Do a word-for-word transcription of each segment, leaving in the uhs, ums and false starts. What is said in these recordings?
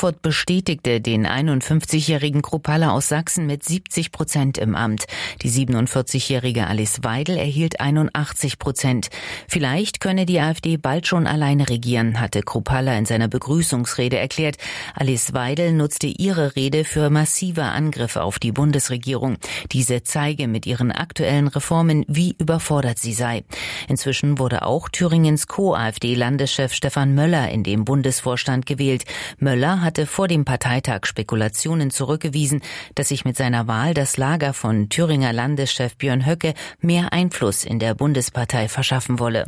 Erfurt bestätigte den einundfünfzigjährigen Kruppalla aus Sachsen mit siebzig Prozent im Amt. Die siebenundvierzigjährige Alice Weidel erhielt einundachtzig Prozent. Vielleicht könne die AfD bald schon alleine regieren, hatte Kruppalla in seiner Begrüßungsrede erklärt. Alice Weidel nutzte ihre Rede für massive Angriffe auf die Bundesregierung. Diese zeige mit ihren aktuellen Reformen, wie überfordert sie sei. Inzwischen wurde auch Thüringens Co-AfD-Landeschef Stefan Möller in den Bundesvorstand gewählt. Möller hatte vor dem Parteitag Spekulationen zurückgewiesen, dass sich mit seiner Wahl das Lager von Thüringer Landeschef Björn Höcke mehr Einfluss in der Bundespartei verschaffen wolle.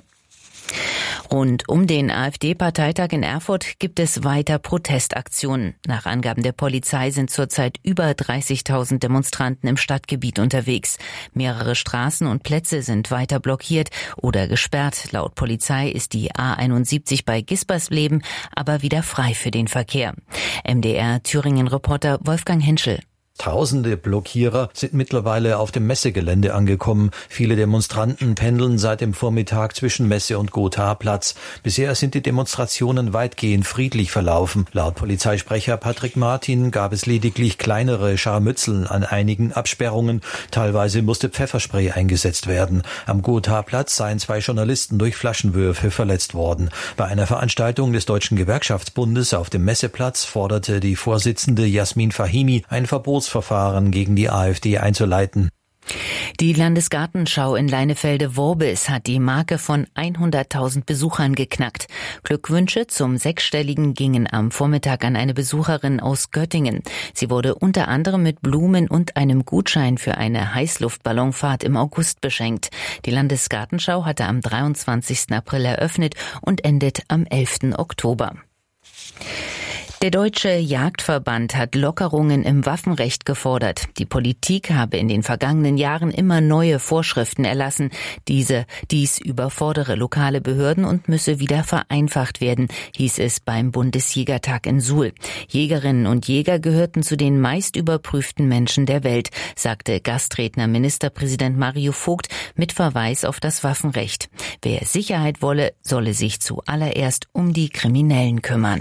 Rund um den AfD-Parteitag in Erfurt gibt es weiter Protestaktionen. Nach Angaben der Polizei sind zurzeit über dreißigtausend Demonstranten im Stadtgebiet unterwegs. Mehrere Straßen und Plätze sind weiter blockiert oder gesperrt. Laut Polizei ist die A einundsiebzig bei Gispersleben aber wieder frei für den Verkehr. M D R-Thüringen-Reporter Wolfgang Henschel. Tausende Blockierer sind mittlerweile auf dem Messegelände angekommen. Viele Demonstranten pendeln seit dem Vormittag zwischen Messe und Gotha-Platz. Bisher sind die Demonstrationen weitgehend friedlich verlaufen. Laut Polizeisprecher Patrick Martin gab es lediglich kleinere Scharmützeln an einigen Absperrungen. Teilweise musste Pfefferspray eingesetzt werden. Am Gotha-Platz seien zwei Journalisten durch Flaschenwürfe verletzt worden. Bei einer Veranstaltung des Deutschen Gewerkschaftsbundes auf dem Messeplatz forderte die Vorsitzende Jasmin Fahimi ein Verbot Verfahren gegen die AfD einzuleiten. Die Landesgartenschau in Leinefelde-Worbis hat die Marke von hunderttausend Besuchern geknackt. Glückwünsche zum Sechsstelligen gingen am Vormittag an eine Besucherin aus Göttingen. Sie wurde unter anderem mit Blumen und einem Gutschein für eine Heißluftballonfahrt im August beschenkt. Die Landesgartenschau hatte am dreiundzwanzigsten April eröffnet und endet am elften Oktober. Der Deutsche Jagdverband hat Lockerungen im Waffenrecht gefordert. Die Politik habe in den vergangenen Jahren immer neue Vorschriften erlassen. Diese, dies überfordere lokale Behörden und müsse wieder vereinfacht werden, hieß es beim Bundesjägertag in Suhl. Jägerinnen und Jäger gehörten zu den meist überprüften Menschen der Welt, sagte Gastredner Ministerpräsident Mario Vogt mit Verweis auf das Waffenrecht. Wer Sicherheit wolle, solle sich zuallererst um die Kriminellen kümmern.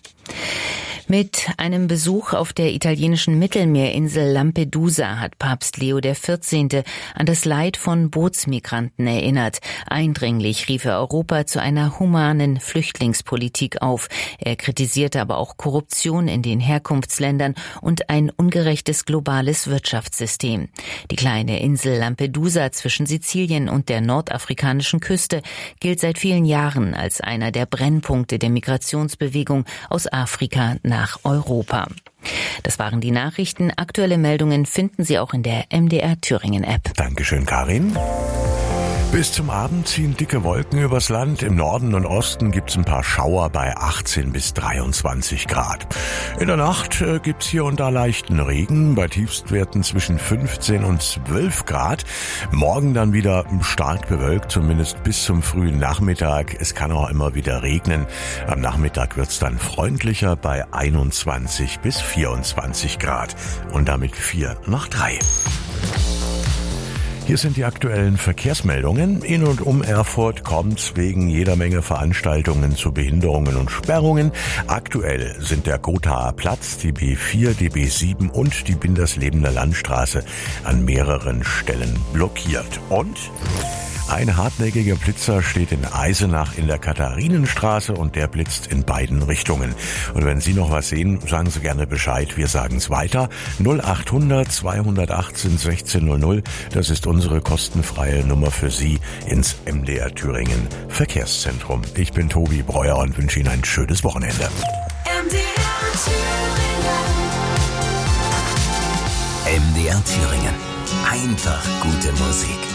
Mit einem Besuch auf der italienischen Mittelmeerinsel Lampedusa hat Papst Leo der vierzehnte an das Leid von Bootsmigranten erinnert. Eindringlich rief er Europa zu einer humanen Flüchtlingspolitik auf. Er kritisierte aber auch Korruption in den Herkunftsländern und ein ungerechtes globales Wirtschaftssystem. Die kleine Insel Lampedusa zwischen Sizilien und der nordafrikanischen Küste gilt seit vielen Jahren als einer der Brennpunkte der Migrationsbewegung aus Afrika nach nach Europa. Das waren die Nachrichten. Aktuelle Meldungen finden Sie auch in der M D R Thüringen App. Dankeschön, Karin. Bis zum Abend ziehen dicke Wolken übers Land. Im Norden und Osten gibt's ein paar Schauer bei achtzehn bis dreiundzwanzig Grad. In der Nacht äh, gibt's hier und da leichten Regen, bei Tiefstwerten zwischen fünfzehn und zwölf Grad. Morgen dann wieder stark bewölkt, zumindest bis zum frühen Nachmittag. Es kann auch immer wieder regnen. Am Nachmittag wird's dann freundlicher bei einundzwanzig bis vierundzwanzig Grad. Und damit vier nach drei. Hier sind die aktuellen Verkehrsmeldungen. In und um Erfurt kommt es wegen jeder Menge Veranstaltungen zu Behinderungen und Sperrungen. Aktuell sind der Gothaer Platz, die B vier, die B sieben und die Binderslebener Landstraße an mehreren Stellen blockiert. Und ein hartnäckiger Blitzer steht in Eisenach in der Katharinenstraße und der blitzt in beiden Richtungen. Und wenn Sie noch was sehen, sagen Sie gerne Bescheid. Wir sagen es weiter. null achthundert zweihundertachtzehn sechzehn null null. Das ist unsere kostenfreie Nummer für Sie ins M D R Thüringen Verkehrszentrum. Ich bin Tobi Breuer und wünsche Ihnen ein schönes Wochenende. M D R Thüringen. M D R Thüringen. Einfach gute Musik.